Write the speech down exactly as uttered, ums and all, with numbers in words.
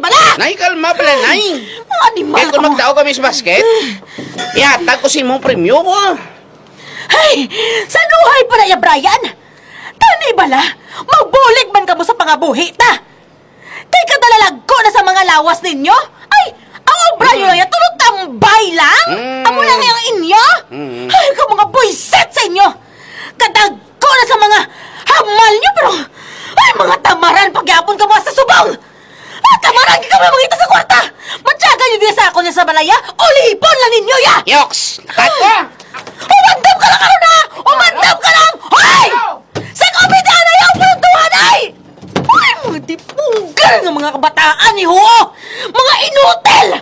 bala! Nay, kalma pala, Nay. Mga animal Kaya kung ka mo. magtao kami sa basket, ihatag ko si mong premyo ko. Ay! Sa luhay pa na ya, Brian! Tani bala, magbulig man ka mo sa pangabuhi ta! Kay kadalalag ko na sa mga lawas ninyo? Ay! Ang obra nyo lang yan, tulog tambay lang! Mm. Amo lang yung inyo? Mm. Ay, ka mga boyset sa inyo! Kadag ko na sa mga hamal nyo, pero... Ay, mga tamaran, pagyapon ka mo sa subong! Ay, tamaran ka kami mangita sa kwarta! Matyaga nyo din sa ako niya sa balaya, ulipon lang ninyo, ya! Yoks! Lakat ko! Umandam ka lang, ano na! Umandam ka lang! Hoy! Sa komedya na yung puntuhan, ay! Ay, mga dipunggal ng mga kabataan ni Ho! Mga inutil!